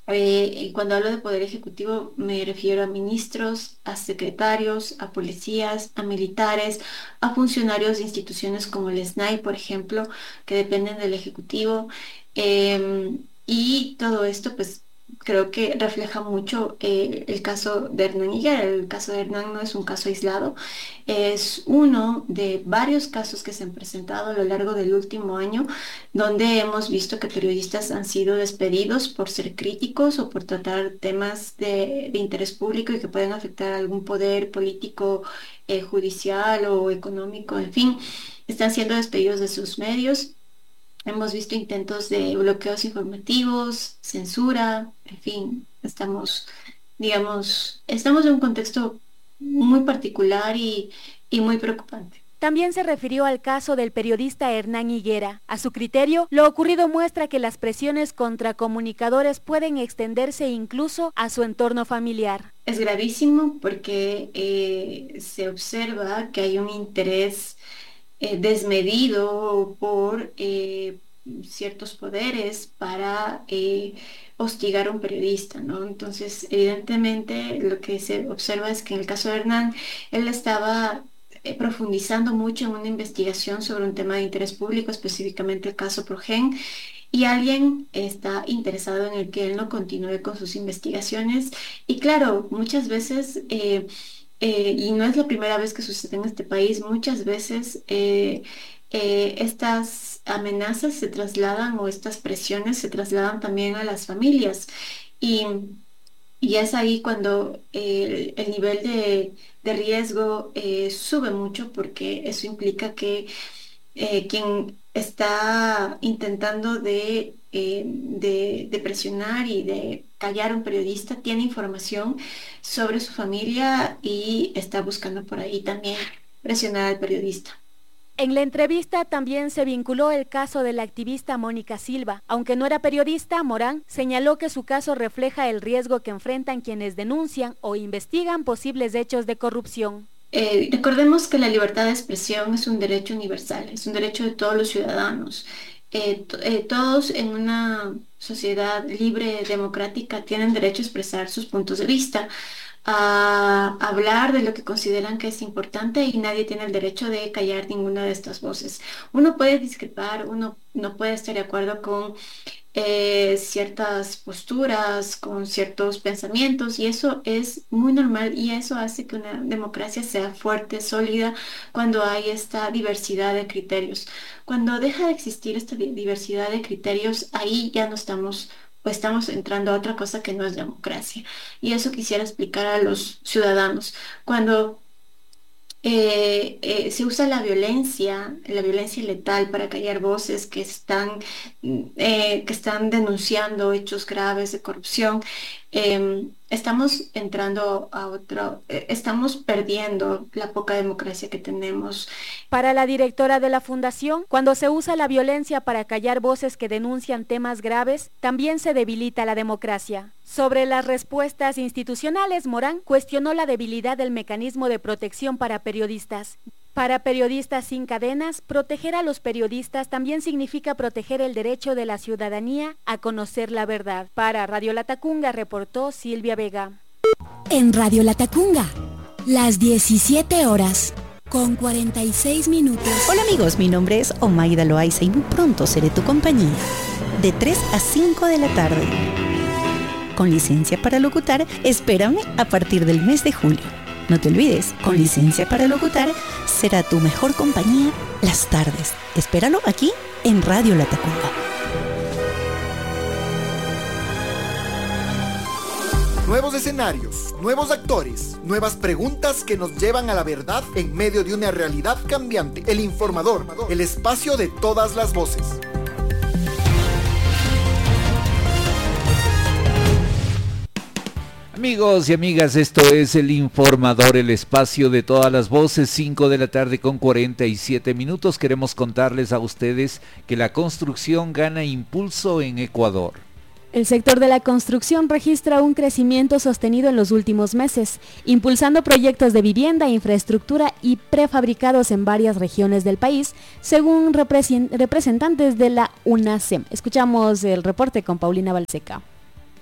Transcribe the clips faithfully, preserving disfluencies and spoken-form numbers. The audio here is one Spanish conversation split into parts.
Eh, y cuando hablo de poder ejecutivo me refiero a ministros, a secretarios, a policías, a militares, a funcionarios de instituciones como el S N A I, por ejemplo, que dependen del ejecutivo. Em, y todo esto, pues, creo que refleja mucho eh, el caso de Hernán Higuera. El caso de Hernán no es un caso aislado, es uno de varios casos que se han presentado a lo largo del último año donde hemos visto que periodistas han sido despedidos por ser críticos o por tratar temas de, de interés público y que pueden afectar a algún poder político, eh, judicial o económico, en fin, están siendo despedidos de sus medios. Hemos visto intentos de bloqueos informativos, censura, en fin, estamos, digamos, estamos en un contexto muy particular y, y muy preocupante. También se refirió al caso del periodista Hernán Higuera. A su criterio, lo ocurrido muestra que las presiones contra comunicadores pueden extenderse incluso a su entorno familiar. Es gravísimo porque eh, se observa que hay un interés eh, desmedido por eh, ciertos poderes para eh, hostigar a un periodista, ¿no? Entonces, evidentemente, lo que se observa es que en el caso de Hernán, él estaba eh, profundizando mucho en una investigación sobre un tema de interés público, específicamente el caso Progen, y alguien está interesado en el que él no continúe con sus investigaciones. Y claro, muchas veces, eh, eh, y no es la primera vez que sucede en este país, muchas veces eh, eh, estas amenazas se trasladan o estas presiones se trasladan también a las familias. Y y es ahí cuando el, el nivel de, de riesgo eh, sube mucho porque eso implica que eh, quien está intentando de, eh, de, de presionar y de callar a un periodista tiene información sobre su familia y está buscando por ahí también presionar al periodista. En la entrevista también se vinculó el caso de la activista Mónica Silva. Aunque no era periodista, Morán señaló que su caso refleja el riesgo que enfrentan quienes denuncian o investigan posibles hechos de corrupción. Eh, recordemos que la libertad de expresión es un derecho universal, es un derecho de todos los ciudadanos. Eh, to- eh, todos en una sociedad libre, democrática, tienen derecho a expresar sus puntos de vista, a hablar de lo que consideran que es importante y nadie tiene el derecho de callar ninguna de estas voces. Uno puede discrepar, uno no puede estar de acuerdo con eh, ciertas posturas, con ciertos pensamientos, y eso es muy normal y eso hace que una democracia sea fuerte, sólida, cuando hay esta diversidad de criterios. Cuando deja de existir esta di- diversidad de criterios, ahí ya no estamos, pues estamos entrando a otra cosa que no es democracia. Y eso quisiera explicar a los ciudadanos. Cuando eh, eh, se usa la violencia, la violencia letal para callar voces que están, mm, eh, que están denunciando hechos graves de corrupción. Em, estamos entrando a otro, eh, estamos perdiendo la poca democracia que tenemos. Para la directora de la fundación, cuando se usa la violencia para callar voces que denuncian temas graves, también se debilita la democracia. Sobre las respuestas institucionales, Morán cuestionó la debilidad del mecanismo de protección para periodistas. Para Periodistas Sin Cadenas, proteger a los periodistas también significa proteger el derecho de la ciudadanía a conocer la verdad. Para Radio Latacunga reportó Silvia Vega. En Radio Latacunga, las diecisiete horas, con cuarenta y seis minutos. Hola amigos, mi nombre es Omaida Loaiza y muy pronto seré tu compañía, de tres a cinco de la tarde. Con licencia para locutar, espérame a partir del mes de julio. No te olvides, con licencia para locutar, será tu mejor compañía las tardes. Espéralo aquí en Radio Latacunga. Nuevos escenarios, nuevos actores, nuevas preguntas que nos llevan a la verdad en medio de una realidad cambiante. El Informador, el espacio de todas las voces. Amigos y amigas, esto es El Informador, el espacio de todas las voces, cinco de la tarde con cuarenta y siete minutos. Queremos contarles a ustedes que la construcción gana impulso en Ecuador. El sector de la construcción registra un crecimiento sostenido en los últimos meses, impulsando proyectos de vivienda, infraestructura y prefabricados en varias regiones del país, según representantes de la UNACEM. Escuchamos el reporte con Paulina Balseca.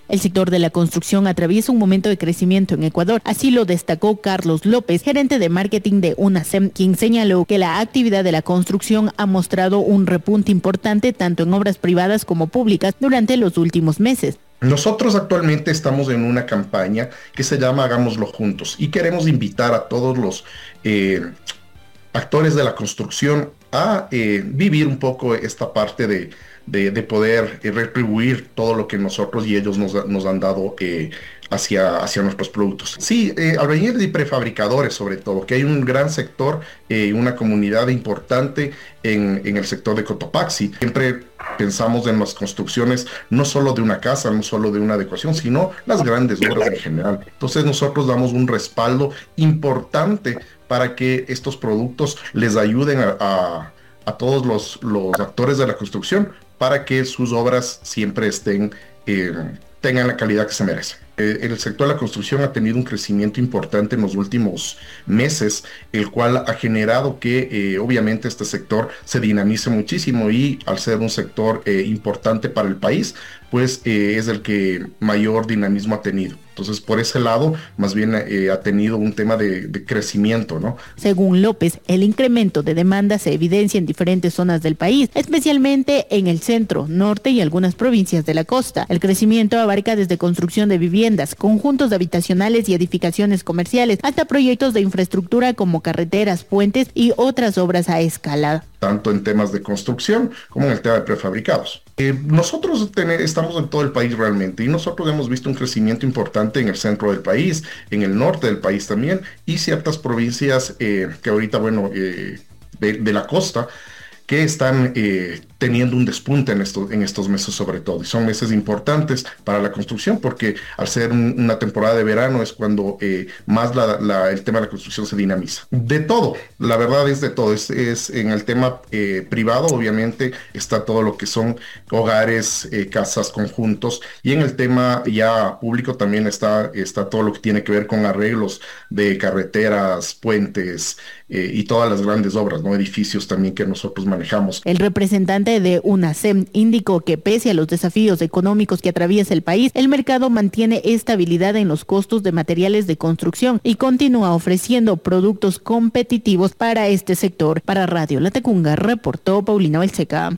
El sector de la construcción atraviesa un momento de crecimiento en Ecuador, así lo destacó Carlos López, gerente de marketing de UNACEM, quien señaló que la actividad de la construcción ha mostrado un repunte importante tanto en obras privadas como públicas durante los últimos meses. Nosotros actualmente estamos en una campaña que se llama Hagámoslo Juntos y queremos invitar a todos los eh, actores de la construcción a eh, vivir un poco esta parte de De, de poder eh, retribuir todo lo que nosotros y ellos nos, nos han dado eh, hacia, hacia nuestros productos. Sí, eh, albañiles y prefabricadores sobre todo, que hay un gran sector, eh, una comunidad importante en, en el sector de Cotopaxi. Siempre pensamos en las construcciones no solo de una casa, no solo de una adecuación, sino las grandes obras en general. Entonces nosotros damos un respaldo importante para que estos productos les ayuden a, a, a todos los, los actores de la construcción, para que sus obras siempre estén, eh, tengan la calidad que se merecen. Eh, el sector de la construcción ha tenido un crecimiento importante en los últimos meses, el cual ha generado que eh, obviamente este sector se dinamice muchísimo y al ser un sector eh, importante para el país, pues eh, es el que mayor dinamismo ha tenido. Entonces, por ese lado, más bien eh, ha tenido un tema de, de crecimiento, ¿no? Según López, el incremento de demanda se evidencia en diferentes zonas del país, especialmente en el centro, norte y algunas provincias de la costa. El crecimiento abarca desde construcción de viviendas, conjuntos habitacionales y edificaciones comerciales, hasta proyectos de infraestructura como carreteras, puentes y otras obras a escala. Tanto en temas de construcción como en el tema de prefabricados. Eh, nosotros ten- estamos en todo el país realmente y nosotros hemos visto un crecimiento importante en el centro del país, en el norte del país también y ciertas provincias eh, que ahorita, bueno, eh, de, de la costa que están eh, teniendo un despunte en, esto, en estos meses sobre todo. Y son meses importantes para la construcción porque al ser un, una temporada de verano es cuando eh, más la, la, el tema de la construcción se dinamiza. De todo, la verdad es de todo. Es, es en el tema eh, privado, obviamente, está todo lo que son hogares, eh, casas, conjuntos. Y en el tema ya público también está, está todo lo que tiene que ver con arreglos de carreteras, puentes eh, y todas las grandes obras, ¿no? Edificios también que nosotros manejamos. El representante de UNACEM indicó que pese a los desafíos económicos que atraviesa el país, el mercado mantiene estabilidad en los costos de materiales de construcción y continúa ofreciendo productos competitivos para este sector. Para Radio Latacunga, reportó Paulina Belseca.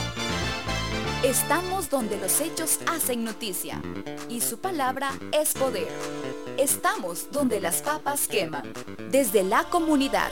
Estamos donde los hechos hacen noticia y su palabra es poder. Estamos donde las papas queman, desde la comunidad.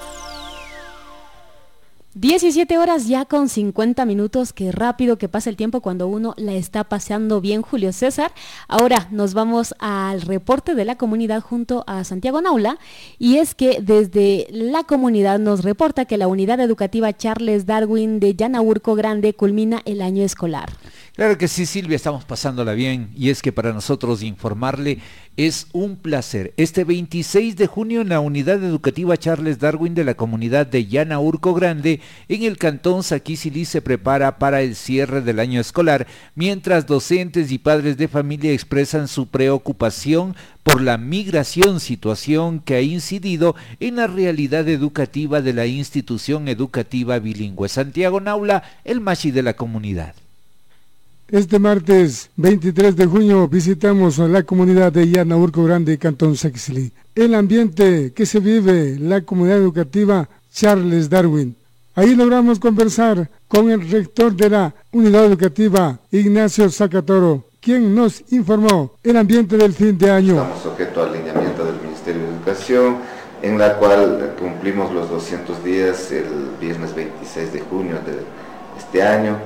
diecisiete horas ya con cincuenta minutos, qué rápido que pasa el tiempo cuando uno la está paseando bien, Julio César. Ahora nos vamos al reporte de la comunidad junto a Santiago Naula, y es que desde la comunidad nos reporta que la unidad educativa Charles Darwin de Yanaurco Grande culmina el año escolar. Claro que sí, Silvia, estamos pasándola bien, y es que para nosotros informarle es un placer. Este veintiséis de junio en la unidad educativa Charles Darwin de la comunidad de Yanaurco Grande, en el cantón Saquicilí, se prepara para el cierre del año escolar, mientras docentes y padres de familia expresan su preocupación por la migración, situación que ha incidido en la realidad educativa de la institución educativa bilingüe. Santiago Naula, el machi de la comunidad. Este martes veintitrés de junio visitamos a la comunidad de Yanaurco Grande, Cantón Saquicilí. El ambiente que se vive en la comunidad educativa Charles Darwin. Ahí logramos conversar con el rector de la unidad educativa, Ignacio Zacatoro, quien nos informó el ambiente del fin de año. Estamos sujetos al alineamiento del Ministerio de Educación, en la cual cumplimos los doscientos días el viernes veintiséis de junio de este año.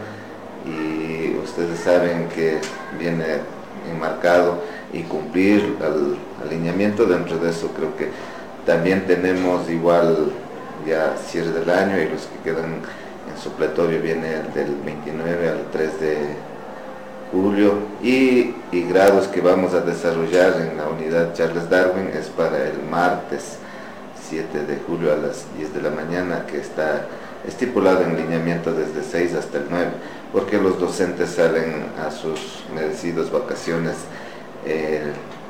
Y ustedes saben que viene enmarcado y cumplir al alineamiento. Dentro de eso creo que también tenemos igual ya cierre del año, y los que quedan en supletorio viene del veintinueve al tres de julio, y, y grados que vamos a desarrollar en la unidad Charles Darwin es para el martes siete de julio a las diez de la mañana, que está estipulado en lineamiento desde seis hasta el nueve, porque los docentes salen a sus merecidas vacaciones eh,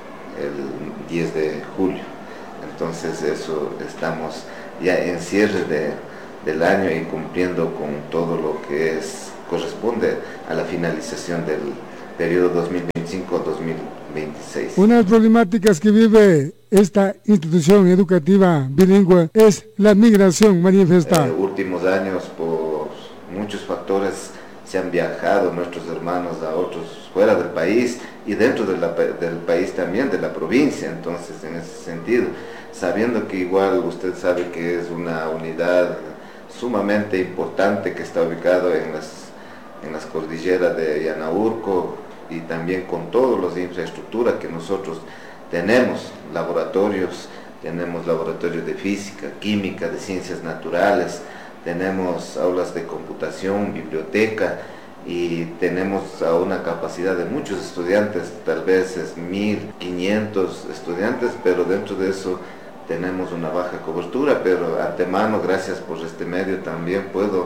el diez de julio. Entonces eso, estamos ya en cierre de, del año y cumpliendo con todo lo que es corresponde a la finalización del, periodo dos mil veinticinco a dos mil veintiséis. Una de las problemáticas que vive esta institución educativa bilingüe es la migración manifiesta. En los últimos años, por muchos factores, se han viajado nuestros hermanos a otros fuera del país y dentro de la, del país también, de la provincia. Entonces, en ese sentido, sabiendo que igual usted sabe que es una unidad sumamente importante que está ubicado en las, en las cordilleras de Yanaurco y también con todas las infraestructuras que nosotros tenemos, laboratorios, tenemos laboratorios de física, química, de ciencias naturales, tenemos aulas de computación, biblioteca y tenemos a una capacidad de muchos estudiantes, tal vez es mil quinientos estudiantes, pero dentro de eso tenemos una baja cobertura, pero antemano, gracias por este medio, también puedo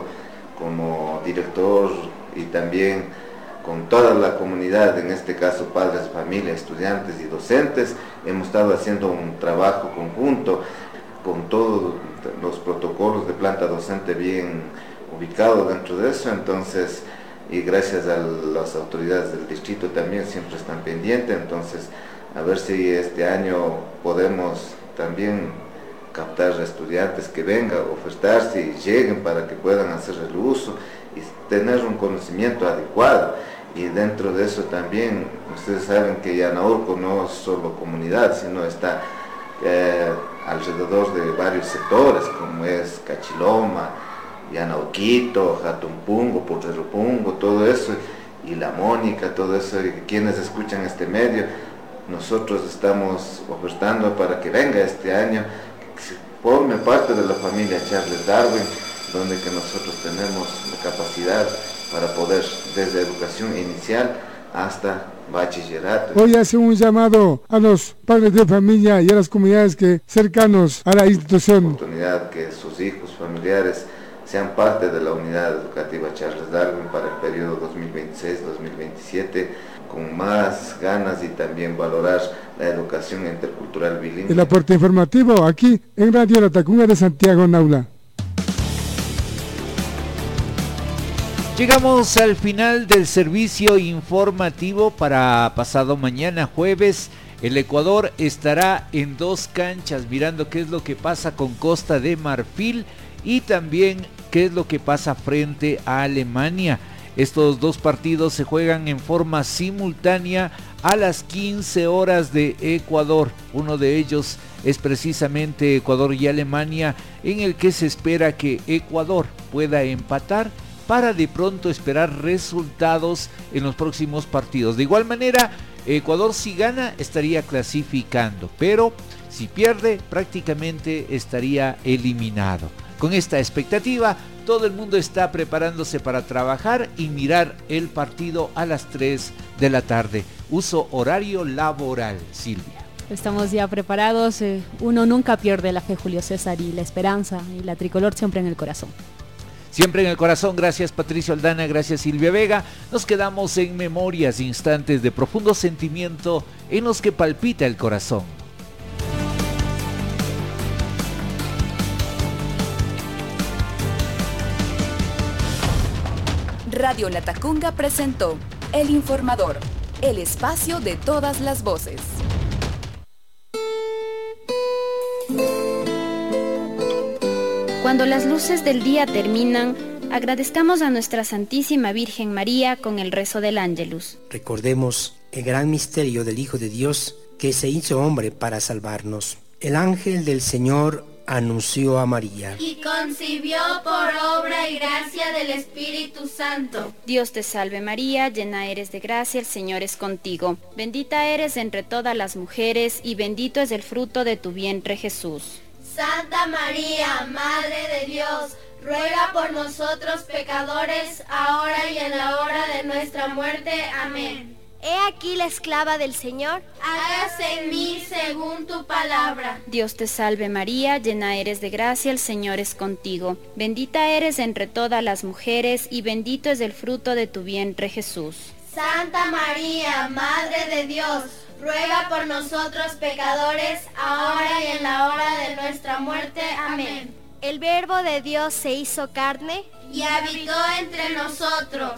como director y también con toda la comunidad, en este caso padres de familia, estudiantes y docentes, hemos estado haciendo un trabajo conjunto con todos los protocolos de planta docente bien ubicados dentro de eso, entonces, y gracias a las autoridades del distrito también siempre están pendientes, entonces, a ver si este año podemos también captar estudiantes que vengan, ofertarse y lleguen para que puedan hacer el uso y tener un conocimiento adecuado. Y dentro de eso también, ustedes saben que Yanaurco no es solo comunidad, sino está eh, alrededor de varios sectores, como es Cachiloma, Yanauquito, Jatumpungo, Potrero-Pungo, todo eso, y La Mónica, todo eso, y quienes escuchan este medio, nosotros estamos ofertando para que venga este año, que forme parte de la familia Charles Darwin, donde que nosotros tenemos la capacidad para poder, desde educación inicial hasta bachillerato. Hoy hace un llamado a los padres de familia y a las comunidades que cercanos a la institución. Oportunidad que sus hijos, familiares, sean parte de la unidad educativa Charles Darwin para el periodo dos mil veintiséis a dos mil veintisiete, con más ganas y también valorar la educación intercultural bilingüe. El aporte informativo aquí en Radio La Tacunga de Santiago Naula. Llegamos al final del servicio informativo para pasado mañana jueves. El Ecuador estará en dos canchas mirando qué es lo que pasa con Costa de Marfil y también qué es lo que pasa frente a Alemania. Estos dos partidos se juegan en forma simultánea a las quince horas de Ecuador. Uno de ellos es precisamente Ecuador y Alemania, en el que se espera que Ecuador pueda empatar para de pronto esperar resultados en los próximos partidos. De igual manera, Ecuador si gana estaría clasificando, pero si pierde prácticamente estaría eliminado. Con esta expectativa, todo el mundo está preparándose para trabajar y mirar el partido a las tres de la tarde. Uso horario laboral, Silvia. Estamos ya preparados. Uno nunca pierde la fe, Julio César, y la esperanza y la tricolor siempre en el corazón. Siempre en el corazón, gracias Patricio Aldana, gracias Silvia Vega. Nos quedamos en memorias, instantes de profundo sentimiento en los que palpita el corazón. Radio La Tacunga presentó El Informador, el espacio de todas las voces. Cuando las luces del día terminan, agradezcamos a nuestra Santísima Virgen María con el rezo del Ángelus. Recordemos el gran misterio del Hijo de Dios que se hizo hombre para salvarnos. El ángel del Señor anunció a María. Y concibió por obra y gracia del Espíritu Santo. Dios te salve María, llena eres de gracia, el Señor es contigo. Bendita eres entre todas las mujeres y bendito es el fruto de tu vientre Jesús. Santa María, Madre de Dios, ruega por nosotros pecadores, ahora y en la hora de nuestra muerte. Amén. He aquí la esclava del Señor. Hágase en mí según tu palabra. Dios te salve María, llena eres de gracia, el Señor es contigo. Bendita eres entre todas las mujeres y bendito es el fruto de tu vientre Jesús. Santa María, Madre de Dios, ruega por nosotros pecadores, ahora y en la hora de nuestra muerte. Amén. El Verbo de Dios se hizo carne y habitó entre nosotros.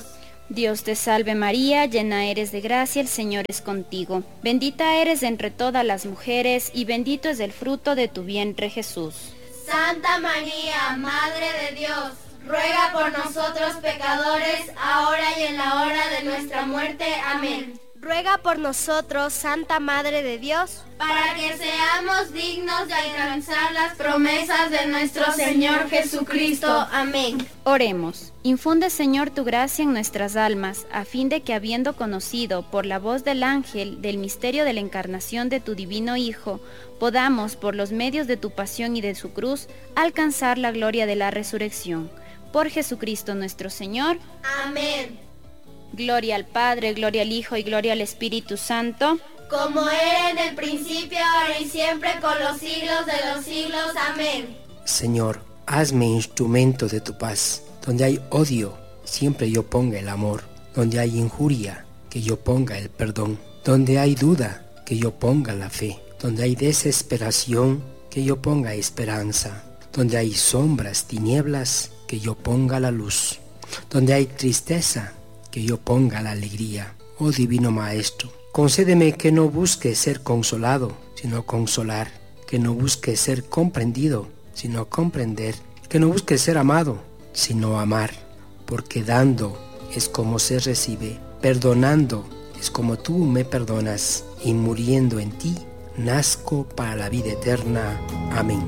Dios te salve María, llena eres de gracia, el Señor es contigo. Bendita eres entre todas las mujeres y bendito es el fruto de tu vientre Jesús. Santa María, Madre de Dios, ruega por nosotros pecadores, ahora y en la hora de nuestra muerte. Amén. Ruega por nosotros, Santa Madre de Dios, para que seamos dignos de alcanzar las promesas de nuestro Señor Jesucristo. Amén. Oremos. Infunde, Señor, tu gracia en nuestras almas, a fin de que, habiendo conocido por la voz del ángel del misterio de la encarnación de tu divino Hijo, podamos, por los medios de tu pasión y de su cruz, alcanzar la gloria de la resurrección. Por Jesucristo nuestro Señor. Amén. Gloria al Padre, gloria al Hijo y gloria al Espíritu Santo. Como era en el principio, ahora y siempre, con los siglos de los siglos. Amén. Señor, hazme instrumento de tu paz. Donde hay odio, siempre yo ponga el amor. Donde hay injuria, que yo ponga el perdón. Donde hay duda, que yo ponga la fe. Donde hay desesperación, que yo ponga esperanza. Donde hay sombras, tinieblas, que yo ponga la luz. Donde hay tristeza, que yo ponga la alegría. Oh Divino Maestro, concédeme que no busque ser consolado, sino consolar, que no busque ser comprendido, sino comprender, que no busque ser amado, sino amar, porque dando es como se recibe, perdonando es como tú me perdonas, y muriendo en ti, nazco para la vida eterna. Amén.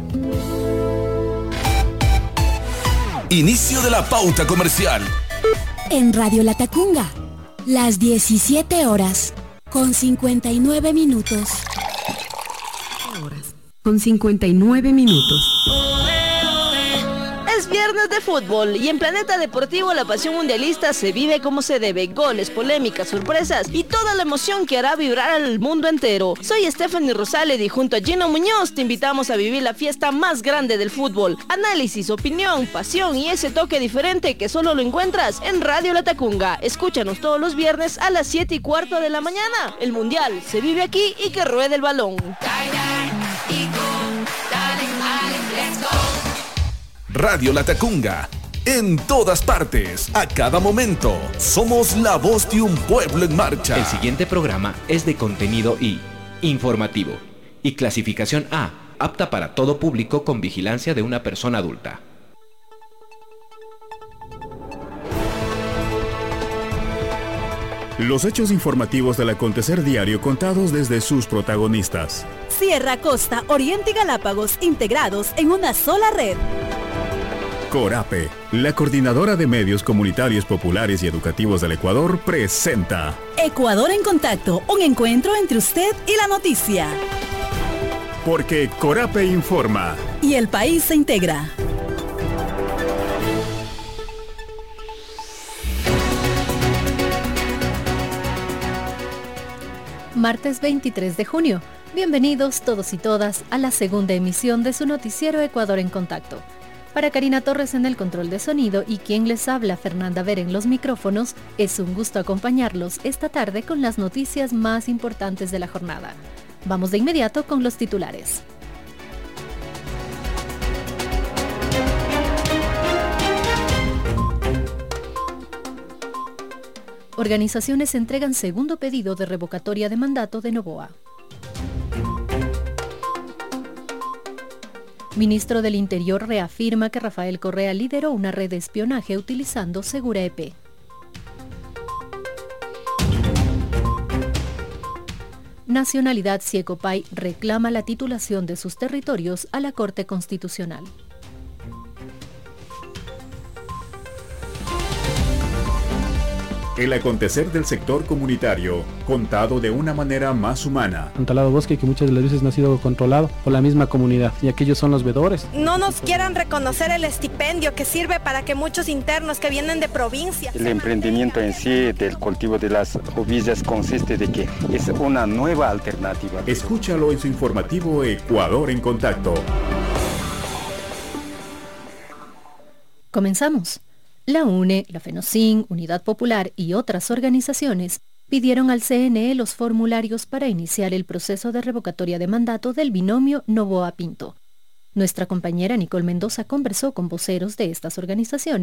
Inicio de la pauta comercial. En Radio La Tacunga, las diecisiete horas, con cincuenta y nueve minutos. Horas, con cincuenta y nueve minutos. Es viernes de fútbol y en Planeta Deportivo la pasión mundialista se vive como se debe. Goles, polémicas, sorpresas y toda la emoción que hará vibrar al mundo entero. Soy Stephanie Rosales y junto a Gino Muñoz te invitamos a vivir la fiesta más grande del fútbol. Análisis, opinión, pasión y ese toque diferente que solo lo encuentras en Radio La Tacunga. Escúchanos todos los viernes a las siete y cuarto de la mañana. El mundial se vive aquí y que ruede el balón. Radio La Tacunga, en todas partes, a cada momento. Somos la voz de un pueblo en marcha. El siguiente programa es de contenido I, informativo, y clasificación A, apta para todo público con vigilancia de una persona adulta. Los hechos informativos del acontecer diario contados desde sus protagonistas. Sierra, Costa, Oriente y Galápagos integrados en una sola red. Corape, la coordinadora de medios comunitarios populares y educativos del Ecuador, presenta Ecuador en Contacto, un encuentro entre usted y la noticia. Porque Corape informa. Y el país se integra. Martes veintitrés de junio. Bienvenidos todos y todas a la segunda emisión de su noticiero Ecuador en Contacto. Para Karina Torres en el control de sonido y quien les habla, Fernanda Ver en los micrófonos, es un gusto acompañarlos esta tarde con las noticias más importantes de la jornada. Vamos de inmediato con los titulares. Organizaciones entregan segundo pedido de revocatoria de mandato de Noboa. Ministro del Interior reafirma que Rafael Correa lideró una red de espionaje utilizando Segura E P. Nacionalidad Siecopay reclama la titulación de sus territorios a la Corte Constitucional. El acontecer del sector comunitario, contado de una manera más humana. Un talado bosque que muchas de las veces no ha sido controlado por la misma comunidad, y aquellos son los veedores. No nos quieran reconocer el estipendio que sirve para que muchos internos que vienen de provincia... El emprendimiento en sí del cultivo de las ovillas consiste de que es una nueva alternativa. Escúchalo en su informativo Ecuador en Contacto. Comenzamos. La UNE, la FENOCIN, Unidad Popular y otras organizaciones pidieron al C N E los formularios para iniciar el proceso de revocatoria de mandato del binomio Noboa-Pinto. Nuestra compañera Nicole Mendoza conversó con voceros de estas organizaciones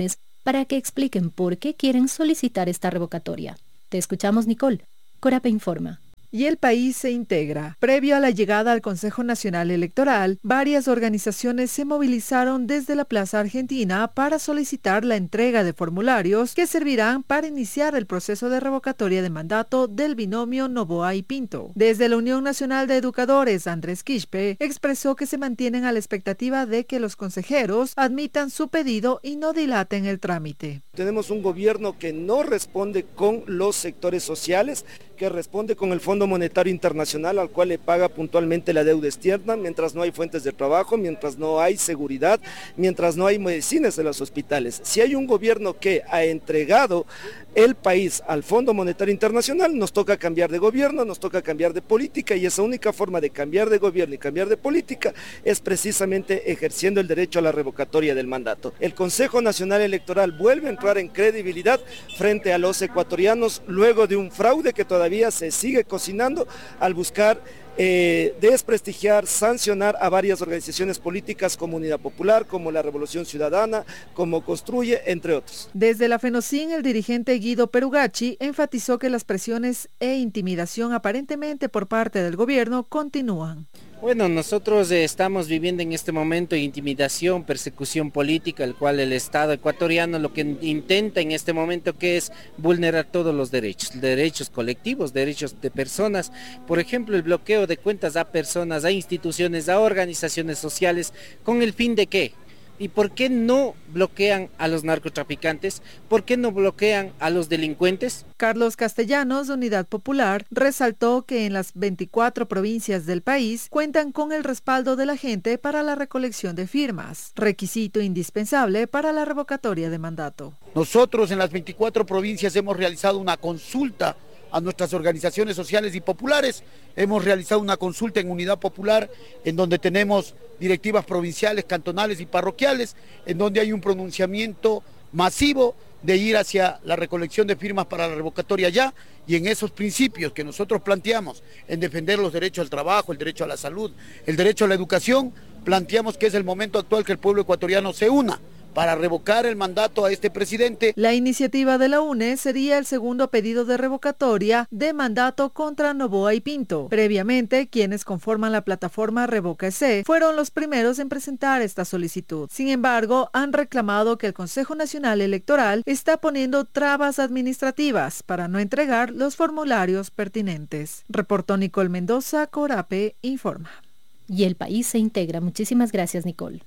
para que expliquen por qué quieren solicitar esta revocatoria. Te escuchamos, Nicole. Corape informa. Y el país se integra. Previo a la llegada al Consejo Nacional Electoral, varias organizaciones se movilizaron desde la Plaza Argentina para solicitar la entrega de formularios que servirán para iniciar el proceso de revocatoria de mandato del binomio Noboa y Pinto. Desde la Unión Nacional de Educadores, Andrés Quispe expresó que se mantienen a la expectativa de que los consejeros admitan su pedido y no dilaten el trámite. Tenemos un gobierno que no responde con los sectores sociales, que responde con el Fondo Monetario Internacional, al cual le paga puntualmente la deuda externa, mientras no hay fuentes de trabajo, mientras no hay seguridad, mientras no hay medicinas en los hospitales. Si hay un gobierno que ha entregado el país al Fondo Monetario Internacional, nos toca cambiar de gobierno, nos toca cambiar de política, y esa única forma de cambiar de gobierno y cambiar de política es precisamente ejerciendo el derecho a la revocatoria del mandato. El Consejo Nacional Electoral vuelve a entrar en credibilidad frente a los ecuatorianos luego de un fraude que todavía se sigue cocinando al buscar Eh, desprestigiar, sancionar a varias organizaciones políticas como Unidad Popular, como la Revolución Ciudadana, como Construye, entre otros. Desde la FENOCIN, el dirigente Guido Perugachi enfatizó que las presiones e intimidación aparentemente por parte del gobierno continúan. Bueno, nosotros eh, estamos viviendo en este momento intimidación, persecución política, el cual el Estado ecuatoriano lo que intenta en este momento que es vulnerar todos los derechos, derechos colectivos, derechos de personas, por ejemplo el bloqueo de cuentas a personas, a instituciones, a organizaciones sociales, ¿con el fin de qué? ¿Y por qué no bloquean a los narcotraficantes? ¿Por qué no bloquean a los delincuentes? Carlos Castellanos, de Unidad Popular, resaltó que en las veinticuatro provincias del país cuentan con el respaldo de la gente para la recolección de firmas, requisito indispensable para la revocatoria de mandato. Nosotros en las veinticuatro provincias hemos realizado una consulta a nuestras organizaciones sociales y populares. Hemos realizado una consulta en Unidad Popular en donde tenemos directivas provinciales, cantonales y parroquiales, en donde hay un pronunciamiento masivo de ir hacia la recolección de firmas para la revocatoria ya, y en esos principios que nosotros planteamos, en defender los derechos al trabajo, el derecho a la salud, el derecho a la educación, planteamos que es el momento actual que el pueblo ecuatoriano se una para revocar el mandato a este presidente. La iniciativa de la U N E sería el segundo pedido de revocatoria de mandato contra Noboa y Pinto. Previamente, quienes conforman la plataforma Revoca S E fueron los primeros en presentar esta solicitud. Sin embargo, han reclamado que el Consejo Nacional Electoral está poniendo trabas administrativas para no entregar los formularios pertinentes. Reportó Nicole Mendoza, Corape informa. Y el país se integra. Muchísimas gracias, Nicole.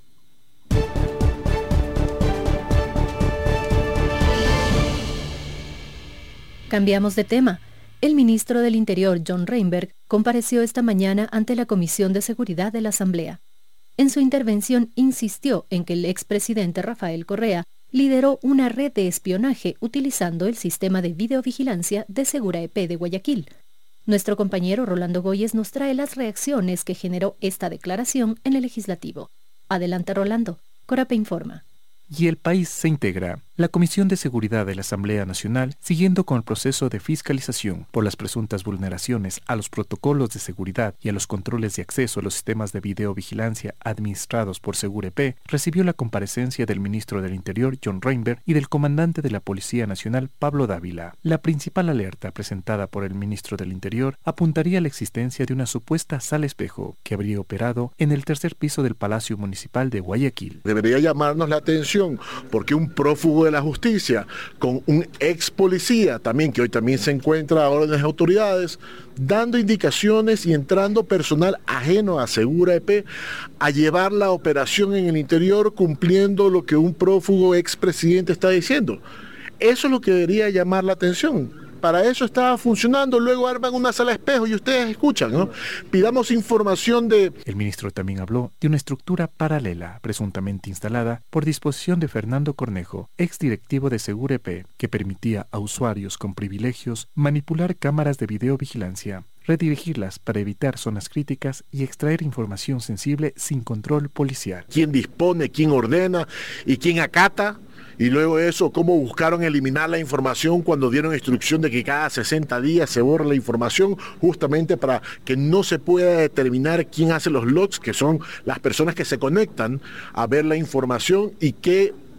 Cambiamos de tema. El ministro del Interior, John Reinberg, compareció esta mañana ante la Comisión de Seguridad de la Asamblea. En su intervención insistió en que el expresidente Rafael Correa lideró una red de espionaje utilizando el sistema de videovigilancia de Segura E P de Guayaquil. Nuestro compañero Rolando Goyes nos trae las reacciones que generó esta declaración en el Legislativo. Adelante, Rolando. Corape informa. Y el país se integra. La Comisión de Seguridad de la Asamblea Nacional, siguiendo con el proceso de fiscalización por las presuntas vulneraciones a los protocolos de seguridad y a los controles de acceso a los sistemas de videovigilancia administrados por Segura E P, recibió la comparecencia del ministro del Interior, John Reinberg, y del comandante de la Policía Nacional, Pablo Dávila. La principal alerta presentada por el ministro del Interior apuntaría a la existencia de una supuesta sala espejo que habría operado en el tercer piso del Palacio Municipal de Guayaquil. Debería llamarnos la atención porque un prófugo de la justicia con un ex policía también, que hoy también se encuentra ahora en las autoridades, dando indicaciones y entrando personal ajeno a Segura E P a llevar la operación en el interior cumpliendo lo que un prófugo expresidente está diciendo. Eso es lo que debería llamar la atención. Para eso estaba funcionando, luego arman una sala espejo y ustedes escuchan, ¿no? Pidamos información de... El ministro también habló de una estructura paralela, presuntamente instalada por disposición de Fernando Cornejo, exdirectivo de Segura E P, que permitía a usuarios con privilegios manipular cámaras de videovigilancia, redirigirlas para evitar zonas críticas y extraer información sensible sin control policial. ¿Quién dispone, quién ordena y quién acata? Y luego de eso, cómo buscaron eliminar la información cuando dieron instrucción de que cada sesenta días se borra la información, justamente para que no se pueda determinar quién hace los logs, que son las personas que se conectan a ver la información, y qué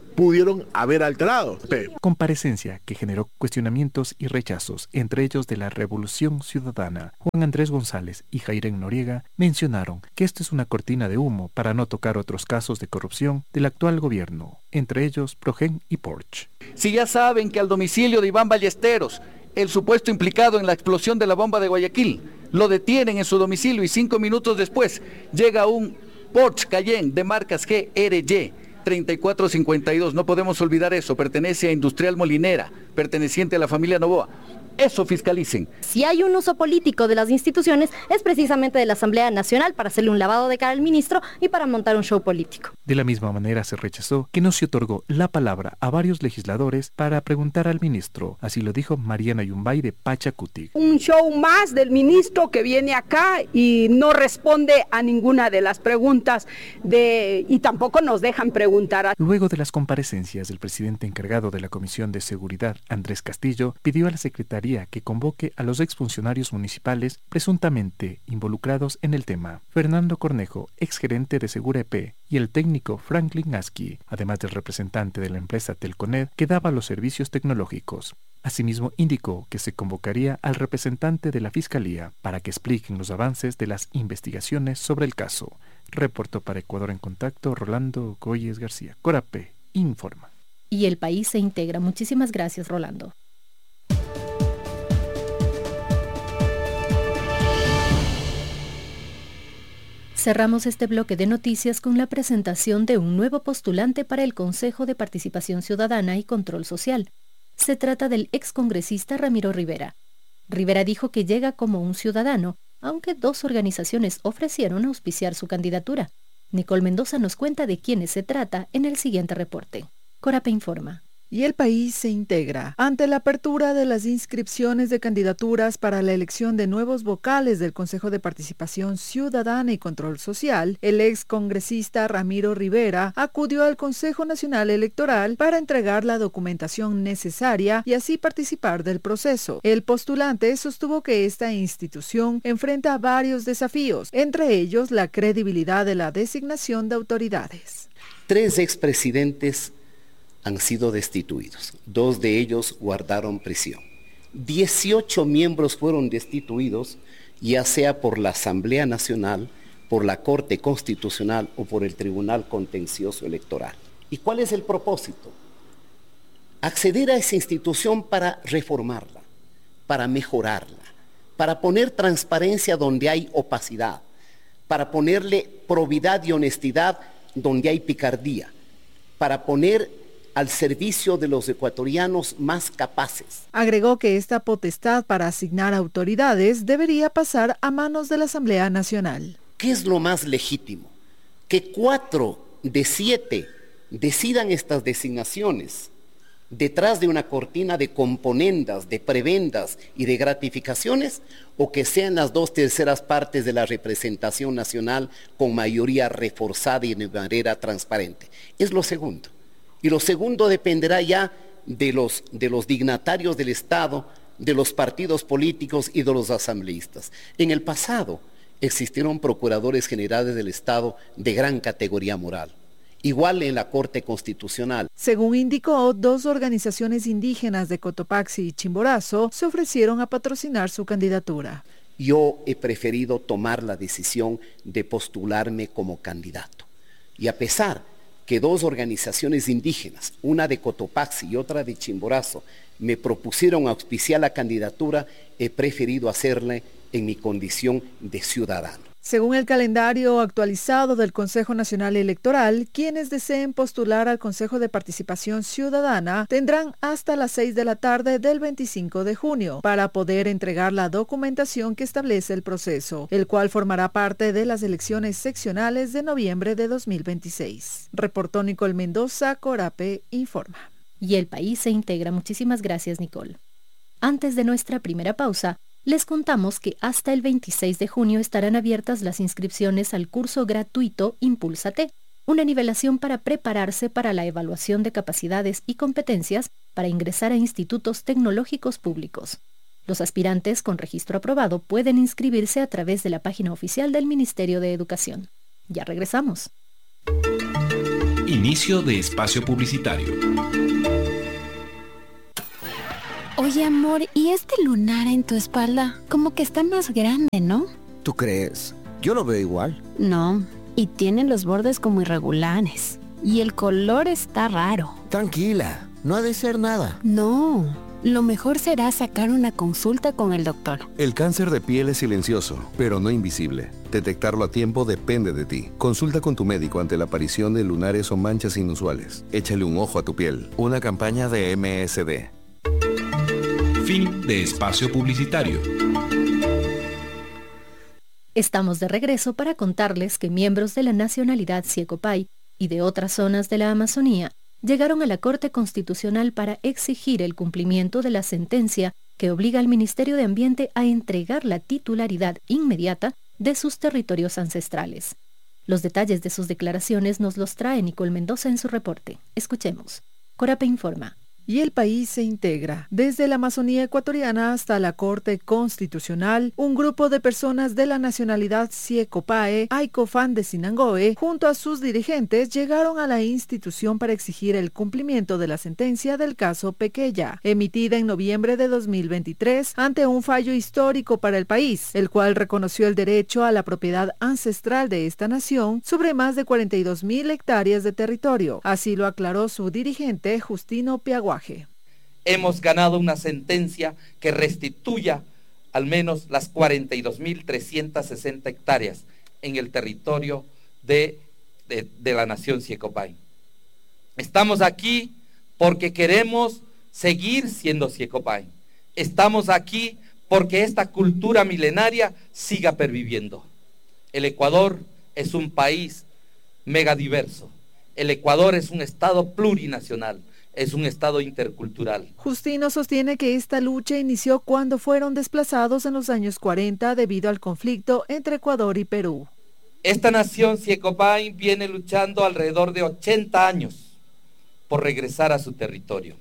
pudieron haber alterado. Comparecencia que generó cuestionamientos y rechazos, entre ellos de la Revolución Ciudadana. Juan Andrés González y Jairén Noriega mencionaron que esto es una cortina de humo para no tocar otros casos de corrupción del actual gobierno, entre ellos Progen y Porsche. Si ya saben que al domicilio de Iván Ballesteros, el supuesto implicado en la explosión de la bomba de Guayaquil, lo detienen en su domicilio y cinco minutos después llega un Porsche Cayenne de marcas G R Y treinta y cuatro cincuenta y dos, no podemos olvidar eso, pertenece a Industrial Molinera, perteneciente a la familia Novoa. Eso fiscalicen. Si hay un uso político de las instituciones, es precisamente de la Asamblea Nacional para hacerle un lavado de cara al ministro y para montar un show político. De la misma manera se rechazó que no se otorgó la palabra a varios legisladores para preguntar al ministro. Así lo dijo Mariana Yumbay de Pachacutic. Un show más del ministro que viene acá y no responde a ninguna de las preguntas de y tampoco nos dejan preguntar. A... Luego de las comparecencias, el presidente encargado de la Comisión de Seguridad, Andrés Castillo, pidió a la Secretaría que convoque a los exfuncionarios municipales presuntamente involucrados en el tema. Fernando Cornejo, exgerente de Segura E P, y el técnico Franklin Aski, además del representante de la empresa Telconet que daba los servicios tecnológicos. Asimismo, indicó que se convocaría al representante de la Fiscalía para que expliquen los avances de las investigaciones sobre el caso. Reportó para Ecuador en Contacto Rolando Goyes García. Corape informa. Y el país se integra. Muchísimas gracias, Rolando. Cerramos este bloque de noticias con la presentación de un nuevo postulante para el Consejo de Participación Ciudadana y Control Social. Se trata del excongresista Ramiro Rivera. Rivera dijo que llega como un ciudadano, aunque dos organizaciones ofrecieron auspiciar su candidatura. Nicole Mendoza nos cuenta de quiénes se trata en el siguiente reporte. Corape informa. Y el país se integra. Ante la apertura de las inscripciones de candidaturas para la elección de nuevos vocales del Consejo de Participación Ciudadana y Control Social, el ex congresista Ramiro Rivera acudió al Consejo Nacional Electoral para entregar la documentación necesaria y así participar del proceso. El postulante sostuvo que esta institución enfrenta varios desafíos, entre ellos la credibilidad de la designación de autoridades. Tres expresidentes han sido destituidos. Dos de ellos guardaron prisión. dieciocho miembros fueron destituidos, ya sea por la Asamblea Nacional, por la Corte Constitucional o por el Tribunal Contencioso Electoral. ¿Y cuál es el propósito? Acceder a esa institución para reformarla, para mejorarla, para poner transparencia donde hay opacidad, para ponerle probidad y honestidad donde hay picardía, para poner al servicio de los ecuatorianos más capaces. Agregó que esta potestad para asignar autoridades debería pasar a manos de la Asamblea Nacional. ¿Qué es lo más legítimo? Que cuatro de siete decidan estas designaciones detrás de una cortina de componendas, de prebendas y de gratificaciones, o que sean las dos terceras partes de la representación nacional con mayoría reforzada y de manera transparente. Es lo segundo. Y lo segundo dependerá ya de los, de los dignatarios del Estado, de los partidos políticos y de los asambleístas. En el pasado existieron procuradores generales del Estado de gran categoría moral, igual en la Corte Constitucional. Según indicó, dos organizaciones indígenas de Cotopaxi y Chimborazo se ofrecieron a patrocinar su candidatura. Yo he preferido tomar la decisión de postularme como candidato. Y a pesar que dos organizaciones indígenas, una de Cotopaxi y otra de Chimborazo, me propusieron auspiciar la candidatura, he preferido hacerla en mi condición de ciudadano. Según el calendario actualizado del Consejo Nacional Electoral, quienes deseen postular al Consejo de Participación Ciudadana tendrán hasta las seis de la tarde del veinticinco de junio para poder entregar la documentación que establece el proceso, el cual formará parte de las elecciones seccionales de noviembre de dos mil veintiséis. Reportó Nicole Mendoza, Corape informa. Y el país se integra. Muchísimas gracias, Nicole. Antes de nuestra primera pausa, les contamos que hasta el veintiséis de junio estarán abiertas las inscripciones al curso gratuito Impúlsate, una nivelación para prepararse para la evaluación de capacidades y competencias para ingresar a institutos tecnológicos públicos. Los aspirantes con registro aprobado pueden inscribirse a través de la página oficial del Ministerio de Educación. Ya regresamos. Inicio de espacio publicitario. Oye, amor, ¿y este lunar en tu espalda? Como que está más grande, ¿no? ¿Tú crees? Yo lo veo igual. No, y tiene los bordes como irregulares. Y el color está raro. Tranquila, no ha de ser nada. No, lo mejor será sacar una consulta con el doctor. El cáncer de piel es silencioso, pero no invisible. Detectarlo a tiempo depende de ti. Consulta con tu médico ante la aparición de lunares o manchas inusuales. Échale un ojo a tu piel. Una campaña de M S D. Fin de espacio publicitario. Estamos de regreso para contarles que miembros de la nacionalidad Siecopay y de otras zonas de la Amazonía llegaron a la Corte Constitucional para exigir el cumplimiento de la sentencia que obliga al Ministerio de Ambiente a entregar la titularidad inmediata de sus territorios ancestrales. Los detalles de sus declaraciones nos los trae Nicole Mendoza en su reporte. Escuchemos. Corape informa. Y el país se integra. Desde la Amazonía ecuatoriana hasta la Corte Constitucional, un grupo de personas de la nacionalidad Siecopay, Aicofán de Sinangoe, junto a sus dirigentes, llegaron a la institución para exigir el cumplimiento de la sentencia del caso Pequeya, emitida en noviembre de dos mil veintitrés ante un fallo histórico para el país, el cual reconoció el derecho a la propiedad ancestral de esta nación sobre más de cuarenta y dos mil hectáreas de territorio. Así lo aclaró su dirigente, Justino Piaguaje. Hemos ganado una sentencia que restituya al menos las cuarenta y dos mil trescientas sesenta hectáreas en el territorio de, de, de la nación Siecopay. Estamos aquí porque queremos seguir siendo Siecopay. Estamos aquí porque esta cultura milenaria siga perviviendo. El Ecuador es un país megadiverso. El Ecuador es un estado plurinacional. Es un estado intercultural. Justino sostiene que esta lucha inició cuando fueron desplazados en los años cuarenta debido al conflicto entre Ecuador y Perú. Esta nación Siecopay viene luchando alrededor de ochenta años por regresar a su territorio.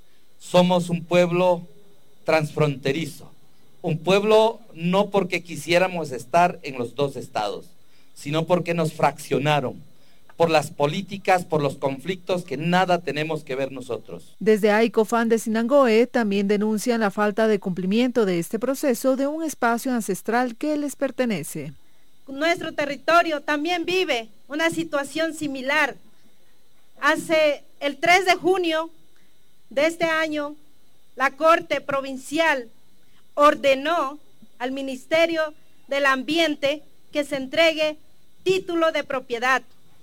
Somos un pueblo transfronterizo, un pueblo no porque quisiéramos estar en los dos estados, sino porque nos fraccionaron por las políticas, por los conflictos que nada tenemos que ver nosotros. Desde Aicofán de Sinangoe también denuncian la falta de cumplimiento de este proceso de un espacio ancestral que les pertenece. Nuestro territorio también vive una situación similar. Hace el tres de junio de este año, la Corte Provincial ordenó al Ministerio del Ambiente que se entregue título de propiedad.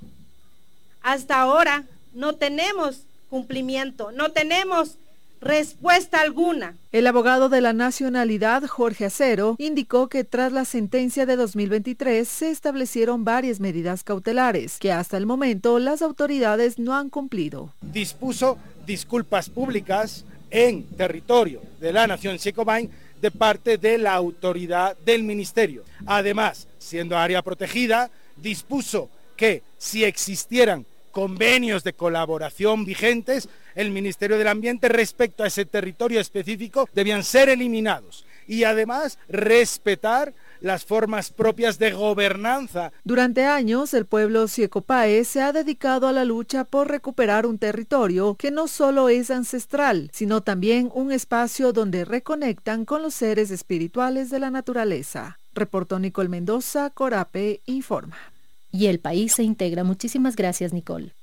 Hasta ahora no tenemos cumplimiento, no tenemos respuesta alguna. El abogado de la nacionalidad, Jorge Acero, indicó que tras la sentencia de dos mil veintitrés se establecieron varias medidas cautelares que hasta el momento las autoridades no han cumplido. Dispuso disculpas públicas en territorio de la nación Siecopay de parte de la autoridad del ministerio. Además, siendo área protegida, dispuso que si existieran convenios de colaboración vigentes, el Ministerio del Ambiente respecto a ese territorio específico debían ser eliminados y además respetar las formas propias de gobernanza. Durante años, el pueblo Siecopay se ha dedicado a la lucha por recuperar un territorio que no solo es ancestral, sino también un espacio donde reconectan con los seres espirituales de la naturaleza. Reportó Nicole Mendoza, Corape informa. Y el país se integra. Muchísimas gracias, Nicole.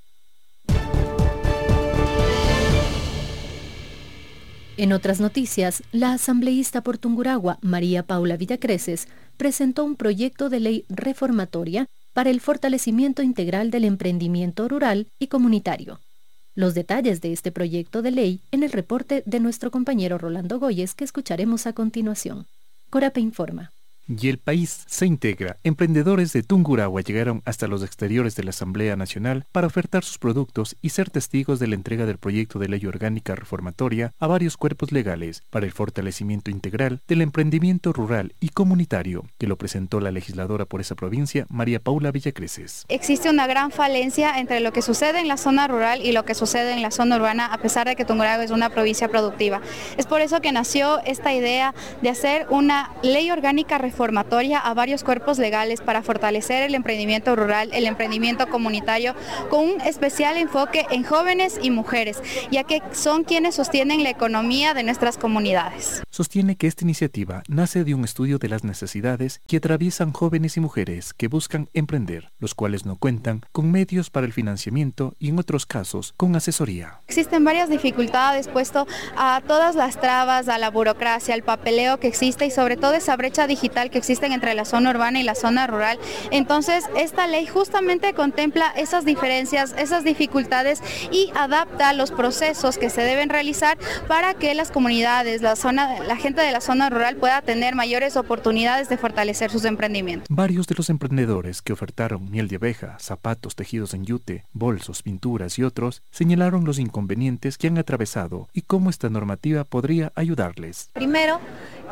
En otras noticias, la asambleísta por Tungurahua, María Paula Villacreces, presentó un proyecto de ley reformatoria para el fortalecimiento integral del emprendimiento rural y comunitario. Los detalles de este proyecto de ley en el reporte de nuestro compañero Rolando Goyes, que escucharemos a continuación. Corape informa. Y el país se integra. Emprendedores de Tungurahua llegaron hasta los exteriores de la Asamblea Nacional para ofertar sus productos y ser testigos de la entrega del proyecto de ley orgánica reformatoria a varios cuerpos legales para el fortalecimiento integral del emprendimiento rural y comunitario, que lo presentó la legisladora por esa provincia, María Paula Villacreces. Existe una gran falencia entre lo que sucede en la zona rural y lo que sucede en la zona urbana, a pesar de que Tungurahua es una provincia productiva. Es por eso que nació esta idea de hacer una ley orgánica reformatoria formatoria a varios cuerpos legales para fortalecer el emprendimiento rural, el emprendimiento comunitario, con un especial enfoque en jóvenes y mujeres, ya que son quienes sostienen la economía de nuestras comunidades. Sostiene que esta iniciativa nace de un estudio de las necesidades que atraviesan jóvenes y mujeres que buscan emprender, los cuales no cuentan con medios para el financiamiento y en otros casos con asesoría. Existen varias dificultades puesto a todas las trabas, a la burocracia, al papeleo que existe y sobre todo esa brecha digital que existe entre la zona urbana y la zona rural. Entonces, esta ley justamente contempla esas diferencias, esas dificultades y adapta los procesos que se deben realizar para que las comunidades, la zona, la gente de la zona rural pueda tener mayores oportunidades de fortalecer sus emprendimientos. Varios de los emprendedores que ofertaron miel de abeja, zapatos tejidos en yute, bolsos, pinturas y otros, señalaron los inconvenientes que han atravesado y cómo esta normativa podría ayudarles. Primero,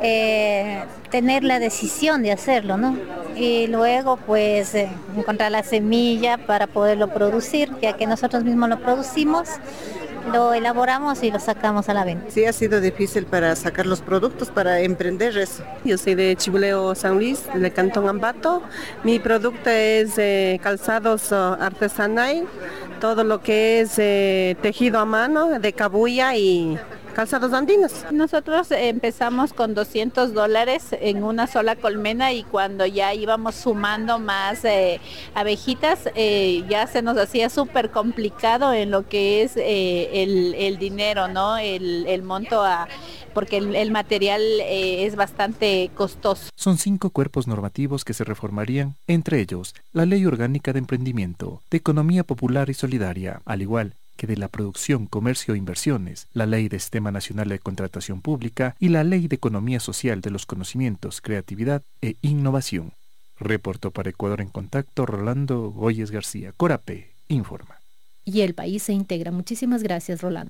eh, tener la decisión de hacerlo, ¿no? Y luego, pues, eh, encontrar la semilla para poderlo producir, ya que nosotros mismos lo producimos, lo elaboramos y lo sacamos a la venta. Sí, ha sido difícil para sacar los productos, para emprender eso. Yo soy de Chibuleo San Luis, de Cantón Ambato. Mi producto es eh, calzados uh, artesanal, todo lo que es eh, tejido a mano, de cabuya y calzados andinos. Nosotros empezamos con doscientos dólares en una sola colmena y cuando ya íbamos sumando más eh, abejitas, eh, ya se nos hacía súper complicado en lo que es eh, el, el dinero, ¿no? El, el monto a... porque el, el material eh, es bastante costoso. Son cinco cuerpos normativos que se reformarían, entre ellos la Ley Orgánica de Emprendimiento, de Economía Popular y Solidaria, al igual que de la Producción, Comercio e Inversiones, la Ley de Sistema Nacional de Contratación Pública y la Ley de Economía Social de los Conocimientos, Creatividad e Innovación. Reportó para Ecuador en Contacto Rolando Goyes García. Corape informa. Y el país se integra. Muchísimas gracias, Rolando.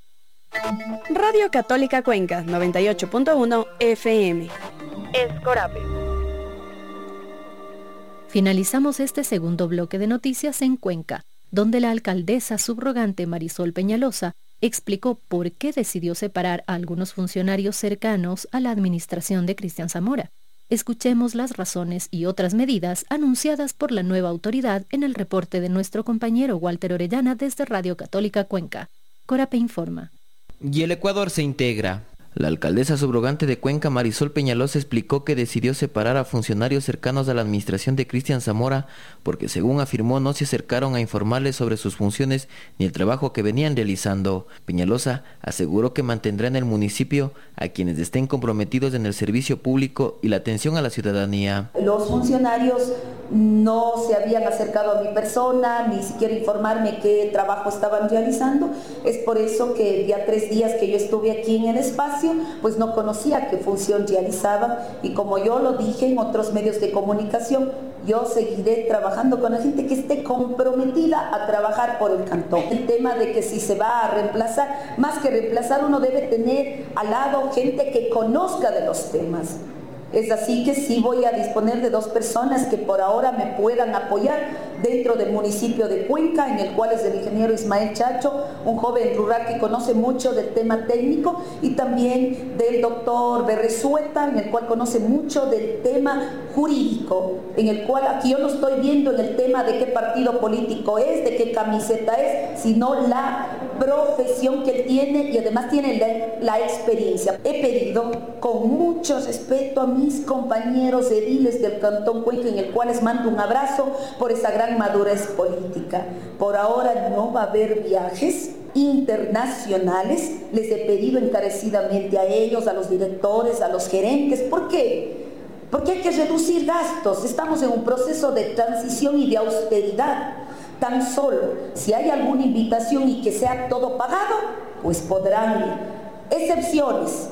Radio Católica Cuenca, noventa y ocho punto uno F M. Es Corape. Finalizamos este segundo bloque de noticias en Cuenca, donde la alcaldesa subrogante Marisol Peñalosa explicó por qué decidió separar a algunos funcionarios cercanos a la administración de Cristian Zamora. Escuchemos las razones y otras medidas anunciadas por la nueva autoridad en el reporte de nuestro compañero Walter Orellana desde Radio Católica Cuenca. Corape informa. Y el Ecuador se integra. La alcaldesa subrogante de Cuenca, Marisol Peñalosa, explicó que decidió separar a funcionarios cercanos a la administración de Cristian Zamora porque, según afirmó, no se acercaron a informarles sobre sus funciones ni el trabajo que venían realizando. Peñalosa aseguró que mantendrá en el municipio a quienes estén comprometidos en el servicio público y la atención a la ciudadanía. Los funcionarios no se habían acercado a mi persona, ni siquiera informarme qué trabajo estaban realizando. Es por eso que ya tres días que yo estuve aquí en el espacio, pues no conocía qué función realizaban, y como yo lo dije en otros medios de comunicación, yo seguiré trabajando con la gente que esté comprometida a trabajar por el cantón. El tema de que si se va a reemplazar, más que reemplazar, uno debe tener al lado gente que conozca de los temas. Es así que sí voy a disponer de dos personas que por ahora me puedan apoyar dentro del municipio de Cuenca, en el cual es el ingeniero Ismael Chacho, un joven rural que conoce mucho del tema técnico, y también del doctor Berresueta, en el cual conoce mucho del tema jurídico, en el cual aquí yo no estoy viendo en el tema de qué partido político es, de qué camiseta es, sino la profesión que él tiene, y además tiene la, la experiencia. He pedido con mucho respeto a mis compañeros ediles del Cantón Cuenca, en el cual les mando un abrazo por esa gran madurez política. Por ahora no va a haber viajes internacionales. Les he pedido encarecidamente a ellos, a los directores, a los gerentes. ¿Por qué? Porque hay que reducir gastos. Estamos en un proceso de transición y de austeridad. Tan solo si hay alguna invitación y que sea todo pagado, pues podrán ir. Excepciones: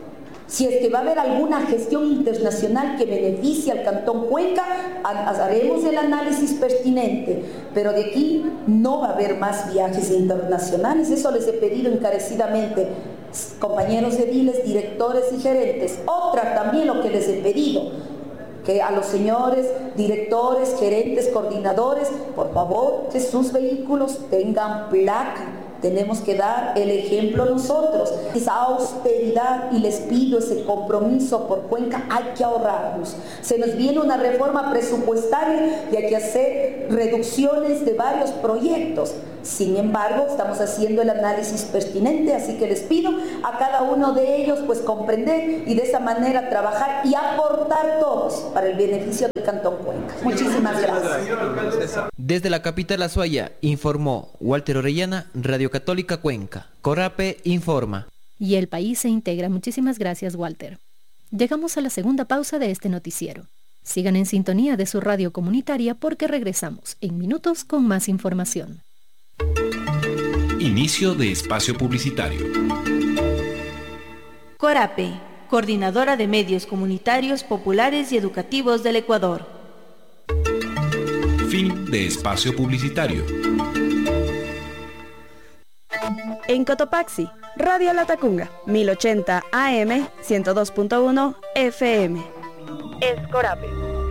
si es que va a haber alguna gestión internacional que beneficie al Cantón Cuenca, haremos el análisis pertinente, pero de aquí no va a haber más viajes internacionales. Eso les he pedido encarecidamente, compañeros ediles, directores y gerentes. Otra también lo que les he pedido, que a los señores directores, gerentes, coordinadores, por favor, que sus vehículos tengan placa tenemos que dar el ejemplo nosotros. Esa austeridad, y les pido ese compromiso por Cuenca, hay que ahorrarnos. Se nos viene una reforma presupuestaria y hay que hacer reducciones de varios proyectos. Sin embargo, estamos haciendo el análisis pertinente, así que les pido a cada uno de ellos pues comprender y de esa manera trabajar y aportar todos para el beneficio del Cantón Cuenca. Muchísimas gracias. Desde la capital Azuaya, informó Walter Orellana, Radio Católica Cuenca. Corape informa. Y el país se integra. Muchísimas gracias, Walter. Llegamos a la segunda pausa de este noticiero. Sigan en sintonía de su radio comunitaria porque regresamos en minutos con más información. Inicio de espacio publicitario. Corape, Coordinadora de Medios Comunitarios Populares y Educativos del Ecuador. Fin de espacio publicitario. En Cotopaxi, Radio Latacunga, mil ochenta A M, ciento dos punto uno F M. Es Corape.